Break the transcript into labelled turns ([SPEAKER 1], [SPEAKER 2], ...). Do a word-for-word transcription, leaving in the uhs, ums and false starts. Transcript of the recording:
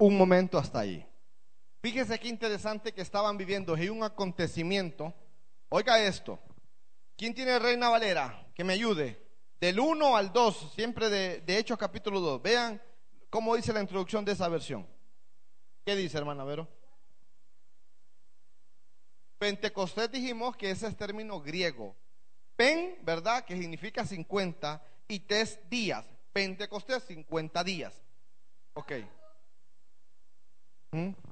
[SPEAKER 1] un momento hasta ahí. Fíjese qué interesante que estaban viviendo hay un acontecimiento. Oiga esto. ¿Quién tiene Reina Valera? Que me ayude. Del uno al dos, siempre de, de Hechos capítulo dos. Vean cómo dice la introducción de esa versión. ¿Qué dice, hermana Vero? Pentecostés dijimos que ese es término griego. Pen, ¿verdad? Que significa cincuenta y tes días. Pentecostés, cincuenta días. Ok. ¿Mm?